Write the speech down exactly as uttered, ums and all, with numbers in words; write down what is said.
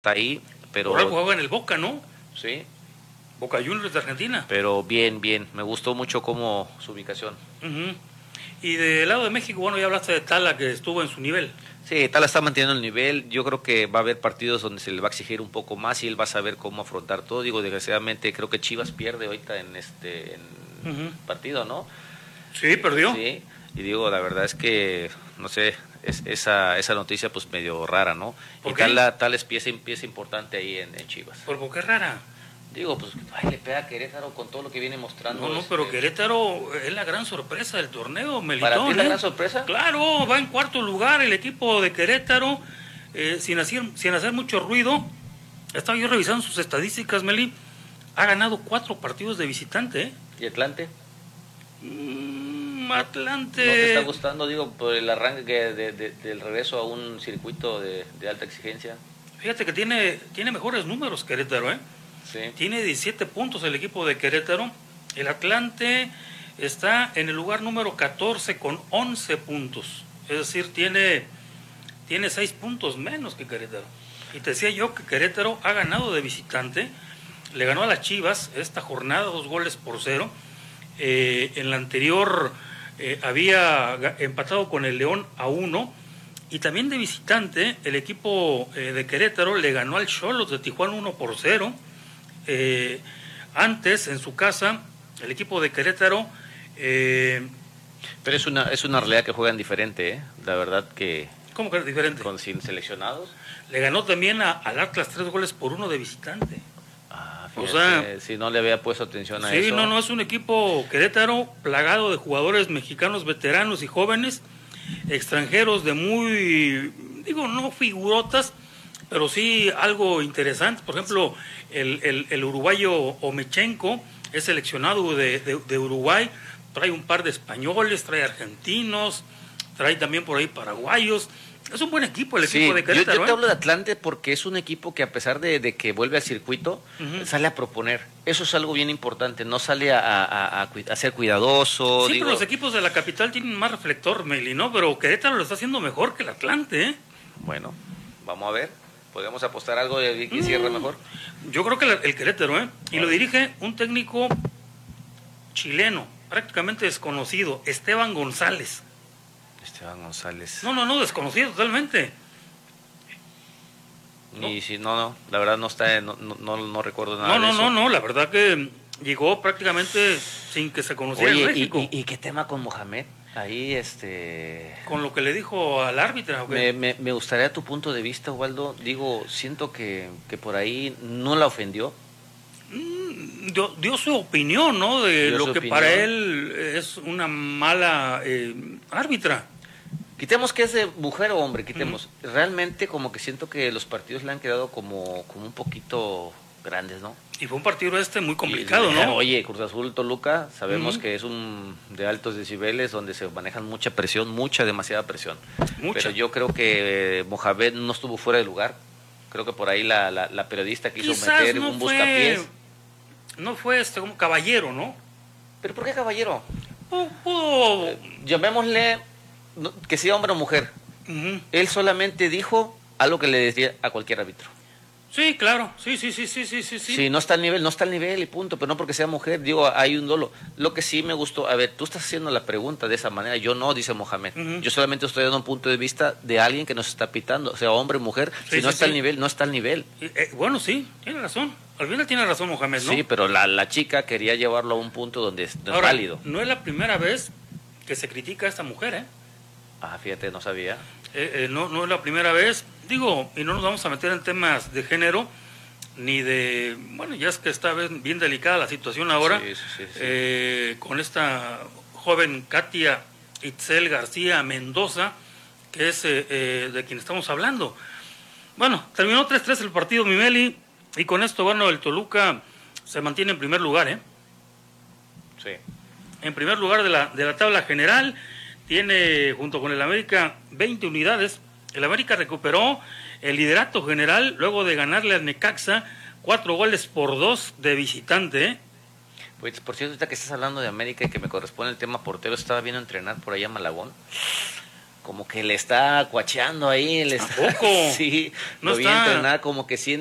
está ahí, pero... Por algo juega en el Boca, ¿no? Sí. Boca Juniors de Argentina. Pero bien, bien. Me gustó mucho como su ubicación. Uh-huh. Y del lado de México, bueno, ya hablaste de Tala, que estuvo en su nivel. Sí, Tala está manteniendo el nivel. Yo creo que va a haber partidos donde se le va a exigir un poco más y él va a saber cómo afrontar todo. Digo, desgraciadamente creo que Chivas pierde ahorita en este en uh-huh. partido, ¿no? Sí, perdió. Sí, y digo, la verdad es que, no sé, es, esa esa noticia pues medio rara, ¿no? Y Tala, Tala es pieza, pieza importante ahí en, en Chivas. ¿Por qué rara? Digo, pues ay, le pega a Querétaro con todo lo que viene mostrando. No, no, este... pero Querétaro es la gran sorpresa del torneo, Melitón. ¿Para ti es la ¿eh? gran sorpresa? Claro, va en cuarto lugar el equipo de Querétaro, eh, sin, hacer, sin hacer mucho ruido. Estaba yo revisando sus estadísticas, Meli. Ha ganado cuatro partidos de visitante. ¿eh? ¿Y Atlante? Mm, Atlante... ¿No te está gustando, digo, por el arranque de, de, de, del regreso a un circuito de, de alta exigencia? Fíjate que tiene, tiene mejores números Querétaro, ¿eh? Sí. Tiene diecisiete puntos el equipo de Querétaro. El Atlante está en el lugar número catorce con once puntos. Es decir, tiene, tiene seis puntos menos que Querétaro. Y te decía yo que Querétaro ha ganado de visitante. Le ganó a las Chivas esta jornada, dos goles por cero. Eh, en la anterior eh, había empatado con el León a uno. Y también de visitante, el equipo eh, de Querétaro le ganó al Xolos de Tijuana uno por cero. Eh, antes, en su casa, el equipo de Querétaro... Eh, Pero es una es una realidad que juegan diferente, ¿eh? La verdad que... ¿Cómo que es diferente? Con sin seleccionados. Le ganó también a, al Atlas tres goles por uno de visitante. Ah, fíjate, o sea, si no le había puesto atención a sí, eso. Sí, no, no, es un equipo Querétaro plagado de jugadores mexicanos veteranos y jóvenes, extranjeros de muy, digo, no figurotas, pero sí algo interesante. Por ejemplo, el, el, el uruguayo Omechenko es seleccionado de, de, de Uruguay, trae un par de españoles, trae argentinos, trae también por ahí paraguayos. Es un buen equipo el equipo sí, de Querétaro. Yo, yo te ¿eh? hablo de Atlante porque es un equipo que a pesar de, de que vuelve al circuito, uh-huh. sale a proponer. Eso es algo bien importante, no sale a, a, a, a ser cuidadoso. Sí, digo... pero los equipos de la capital tienen más reflector, Meli, ¿no? Pero Querétaro lo está haciendo mejor que el Atlante, ¿eh? Bueno, vamos a ver. ¿Podemos apostar algo de quién cierra mm, mejor? Yo creo que el, el Querétaro, ¿eh? Y vale. Lo dirige un técnico chileno, prácticamente desconocido, Esteban González. Esteban González. No, no, no, desconocido totalmente. ¿No? Y si no, no, la verdad no está, no, no, no recuerdo nada. No, no, de eso. no, no, la verdad que llegó prácticamente sin que se conociera Oye, en México. ¿y, y, ¿y qué tema con Mohamed? Ahí, este... Con lo que le dijo al árbitro. Me, me, me gustaría tu punto de vista, Waldo. Digo, siento que, que por ahí no la ofendió. Mm, dio, dio su opinión, ¿no? De dio lo que opinión. Para él es una mala eh, árbitra. Quitemos que es de mujer o hombre, quitemos. Uh-huh. Realmente como que siento que los partidos le han quedado como, como un poquito grandes, ¿no? Y fue un partido este muy complicado, y, ¿no? Oye, Cruz Azul Toluca, sabemos uh-huh. que es un de altos decibeles donde se manejan mucha presión, mucha, demasiada presión. Mucha. Pero yo creo que eh, Mohamed no estuvo fuera de lugar. Creo que por ahí la, la, la periodista quiso Quizás meter no un fue, buscapiés. No fue este como caballero, ¿no? ¿Pero por qué caballero? Pudo... pudo... Eh, llamémosle no, que sea hombre o mujer. Uh-huh. Él solamente dijo algo que le decía a cualquier árbitro. Sí, claro, sí, sí, sí, sí, sí, sí. Sí, no está al nivel, no está al nivel y punto, pero no porque sea mujer, digo, hay un dolo. Lo que sí me gustó, a ver, tú estás haciendo la pregunta de esa manera, yo no, dice Mohamed. Uh-huh. Yo solamente estoy dando un punto de vista de alguien que nos está pitando, o sea, hombre, mujer, sí, si sí, no está sí. al nivel, no está al nivel. Eh, bueno, sí, tiene razón, al final tiene razón Mohamed, ¿no? Sí, pero la, la chica quería llevarlo a un punto donde es, no Ahora, es válido. No es la primera vez que se critica a esta mujer, ¿eh? Ah, fíjate, no sabía. Eh, eh, no, no es la primera vez, digo, y no nos vamos a meter en temas de género, ni de, bueno, ya es que está bien delicada la situación ahora, sí, sí, sí, sí. Eh, con esta joven Katia Itzel García Mendoza, que es eh, eh, de quien estamos hablando. Bueno, terminó tres tres el partido, Mimeli, y con esto, bueno, el Toluca se mantiene en primer lugar, ¿eh? Sí. En primer lugar de la, de la tabla general, tiene, junto con el América, veinte unidades. El América recuperó el liderato general luego de ganarle al Necaxa cuatro goles por dos de visitante. ¿eh? Pues, por cierto, ahorita que estás hablando de América y que me corresponde el tema portero, estaba viendo entrenar por allá a Malagón. como que le está cuacheando ahí. Le está, ¿A poco? sí, No lo vi está- entrenar, como que siente